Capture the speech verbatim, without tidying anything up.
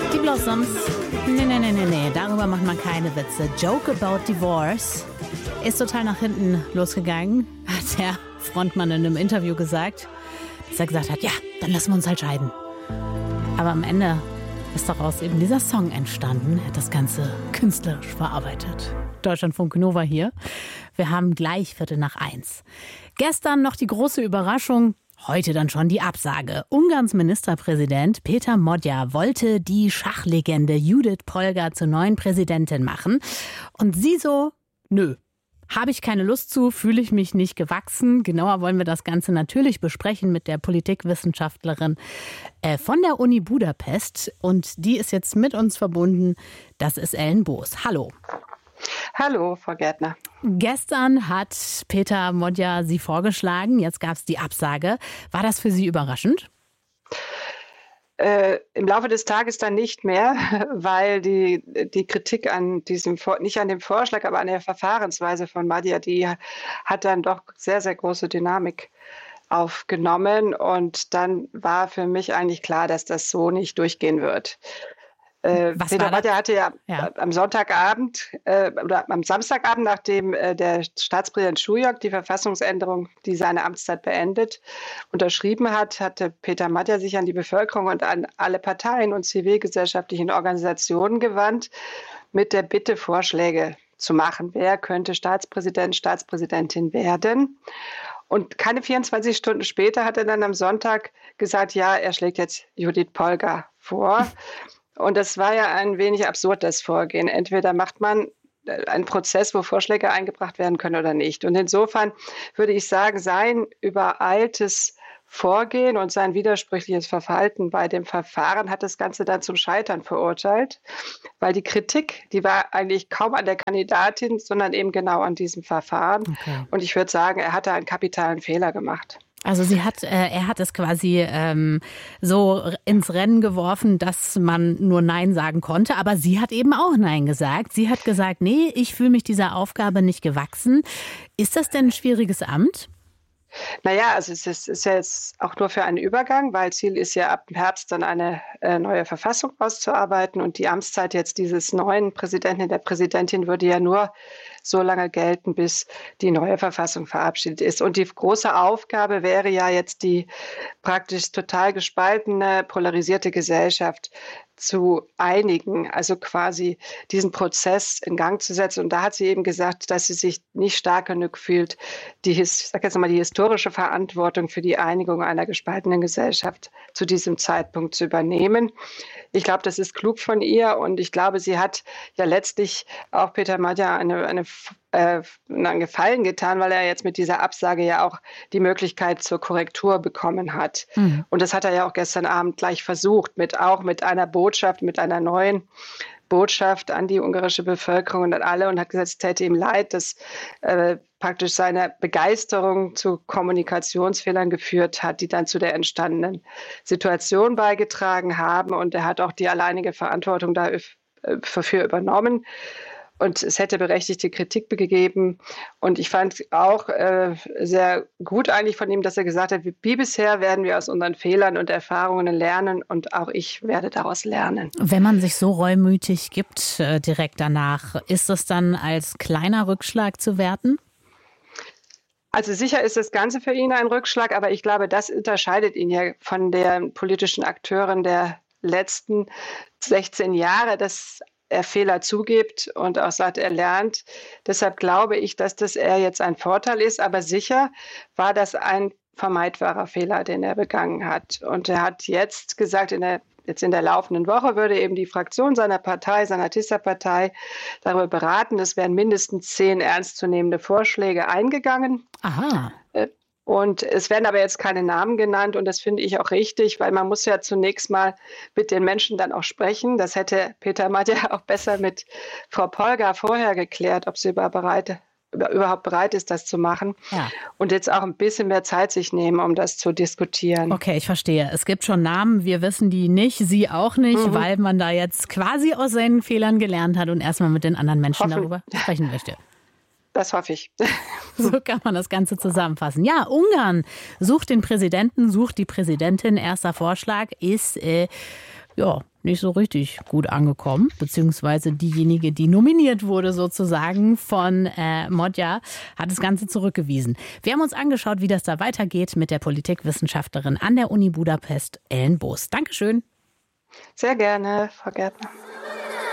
Die Blossoms. Nee, nee, nee, nee, nee, darüber macht man keine Witze. Joke About Divorce ist total nach hinten losgegangen, hat der Frontmann in einem Interview gesagt, dass er gesagt hat, ja, dann lassen wir uns halt scheiden. Aber am Ende ist daraus eben dieser Song entstanden. Er hat das Ganze künstlerisch verarbeitet. Deutschlandfunk Nova hier. Wir haben gleich Viertel nach eins. Gestern noch die große Überraschung. Heute dann schon die Absage. Ungarns Ministerpräsident Péter Magyar wollte die Schachlegende Judith Polgar zur neuen Präsidentin machen. Und sie so, nö, habe ich keine Lust zu, fühle ich mich nicht gewachsen. Genauer wollen wir das Ganze natürlich besprechen mit der Politikwissenschaftlerin äh, von der Uni Budapest. Und die ist jetzt mit uns verbunden. Das ist Ellen Boos. Hallo. Hallo, Frau Gärtner. Gestern hat Péter Magyar Sie vorgeschlagen, jetzt gab es die Absage. War das für Sie überraschend? Äh, im Laufe des Tages dann nicht mehr, weil die, die Kritik an diesem, nicht an dem Vorschlag, aber an der Verfahrensweise von Magyar, die hat dann doch sehr, sehr große Dynamik aufgenommen. Und dann war für mich eigentlich klar, dass das so nicht durchgehen wird. Äh, Was Péter Magyar hatte ja, ja am Sonntagabend äh, oder am Samstagabend, nachdem äh, der Staatspräsident Šujok die Verfassungsänderung, die seine Amtszeit beendet, unterschrieben hat, hatte Péter Magyar sich an die Bevölkerung und an alle Parteien und zivilgesellschaftlichen Organisationen gewandt, mit der Bitte, Vorschläge zu machen. Wer könnte Staatspräsident, Staatspräsidentin werden? Und keine vierundzwanzig Stunden später hat er dann am Sonntag gesagt, ja, er schlägt jetzt Judith Polgar vor. Und das war ja ein wenig absurd, das Vorgehen. Entweder macht man einen Prozess, wo Vorschläge eingebracht werden können oder nicht. Und insofern würde ich sagen, sein übereiltes Vorgehen und sein widersprüchliches Verhalten bei dem Verfahren hat das Ganze dann zum Scheitern verurteilt, weil die Kritik, die war eigentlich kaum an der Kandidatin, sondern eben genau an diesem Verfahren. Okay. Und ich würde sagen, er hatte einen kapitalen Fehler gemacht. Also sie hat, äh, er hat es quasi ähm, so ins Rennen geworfen, dass man nur Nein sagen konnte. Aber sie hat eben auch Nein gesagt. Sie hat gesagt, nee, ich fühle mich dieser Aufgabe nicht gewachsen. Ist das denn ein schwieriges Amt? Naja, also es ist, ist ja jetzt auch nur für einen Übergang, weil Ziel ist ja ab Herbst dann eine äh, neue Verfassung auszuarbeiten und die Amtszeit jetzt dieses neuen Präsidenten, der Präsidentin würde ja nur so lange gelten, bis die neue Verfassung verabschiedet ist. Und die große Aufgabe wäre ja jetzt die praktisch total gespaltene, polarisierte Gesellschaft zu einigen, also quasi diesen Prozess in Gang zu setzen. Und da hat sie eben gesagt, dass sie sich nicht stark genug fühlt, die, ich sag jetzt mal, die historische Verantwortung für die Einigung einer gespaltenen Gesellschaft zu diesem Zeitpunkt zu übernehmen. Ich glaube, das ist klug von ihr und ich glaube, sie hat ja letztlich auch Péter Magyar eine, eine äh, einen Gefallen getan, weil er jetzt mit dieser Absage ja auch die Möglichkeit zur Korrektur bekommen hat. Mhm. Und das hat er ja auch gestern Abend gleich versucht, mit auch mit einer Botschaft, mit einer neuen Botschaft an die ungarische Bevölkerung und an alle und hat gesagt, es täte ihm leid, dass äh, praktisch seine Begeisterung zu Kommunikationsfehlern geführt hat, die dann zu der entstandenen Situation beigetragen haben. Und er hat auch die alleinige Verantwortung dafür übernommen. Und es hätte berechtigte Kritik gegeben. Und ich fand auch äh, sehr gut eigentlich von ihm, dass er gesagt hat, wie bisher werden wir aus unseren Fehlern und Erfahrungen lernen und auch ich werde daraus lernen. Wenn man sich so reumütig gibt äh, direkt danach, ist das dann als kleiner Rückschlag zu werten? Also sicher ist das Ganze für ihn ein Rückschlag, aber ich glaube, das unterscheidet ihn ja von den politischen Akteuren der letzten sechzehn Jahre, dass er Fehler zugibt und auch sagt, er lernt. Deshalb glaube ich, dass das eher jetzt ein Vorteil ist. Aber sicher war das ein vermeidbarer Fehler, den er begangen hat. Und er hat jetzt gesagt, in der, jetzt in der laufenden Woche würde eben die Fraktion seiner Partei, seiner Tisza-Partei, darüber beraten. Es wären mindestens zehn ernstzunehmende Vorschläge eingegangen. Aha. Und es werden aber jetzt keine Namen genannt und das finde ich auch richtig, weil man muss ja zunächst mal mit den Menschen dann auch sprechen. Das hätte Péter Magyar auch besser mit Frau Polgar vorher geklärt, ob sie bereit, überhaupt bereit ist, das zu machen. Ja. Und jetzt auch ein bisschen mehr Zeit sich nehmen, um das zu diskutieren. Okay, ich verstehe. Es gibt schon Namen, wir wissen die nicht, Sie auch nicht, mhm. weil man da jetzt quasi aus seinen Fehlern gelernt hat und erstmal mit den anderen Menschen Hoffen. darüber sprechen möchte. Das hoffe ich. So kann man das Ganze zusammenfassen. Ja, Ungarn sucht den Präsidenten, sucht die Präsidentin. Erster Vorschlag ist, äh, ja, nicht so richtig gut angekommen, beziehungsweise diejenige, die nominiert wurde sozusagen von äh, Modja, hat das Ganze zurückgewiesen. Wir haben uns angeschaut, wie das da weitergeht mit der Politikwissenschaftlerin an der Uni Budapest, Ellen Boos. Dankeschön. Sehr gerne, Frau Gärtner.